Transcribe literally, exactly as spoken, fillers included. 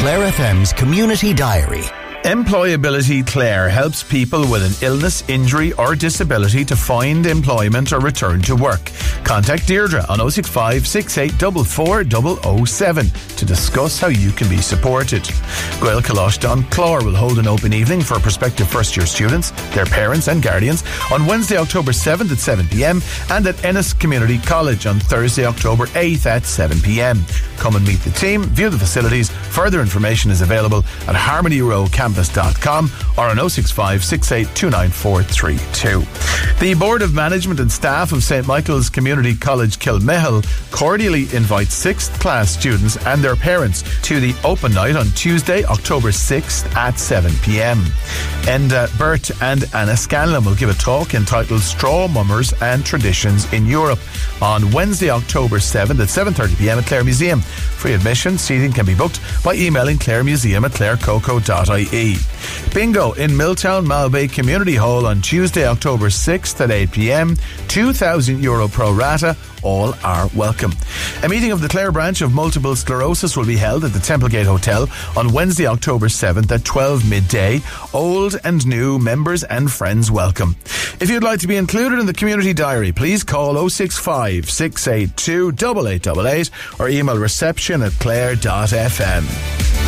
Clare F M's Community Diary. Employability Clare helps people with an illness, injury or disability to find employment or return to work. Contact Deirdre on oh six five, six eight four four, zero zero zero seven to discuss how you can be supported. Gael Coloshdon Clore will hold an open evening for prospective first year students, their parents and guardians on Wednesday, October seventh at seven p.m. and at Ennis Community College on Thursday, October eighth at seven p.m. Come and meet the team, view the facilities. Further information is available at harmony row campus dot com or on oh six five, six eight two nine four three two. The Board of Management and staff of Saint Michael's Community College Kilmihil cordially invites sixth class students and their parents to the open night on Tuesday, October sixth at seven p.m. Enda Burt and Anna Scanlon will give a talk entitled Straw Mummers and Traditions in Europe on Wednesday, October seventh at seven thirty p.m. at Clare Museum. Free admission, seating can be booked by emailing claremuseum at clarecoco dot I E. Bingo in Milltown Malbay Community Hall on Tuesday, October sixth at eight p.m. two thousand euro pro rata. All are welcome. A meeting of the Clare branch of multiple sclerosis will be held at the Templegate Hotel on Wednesday, October seventh at twelve midday. Old and new members and friends welcome. If you'd like to be included in the community diary, please call oh six five, six eight two, eight eight eight eight or email reception at clare dot f m.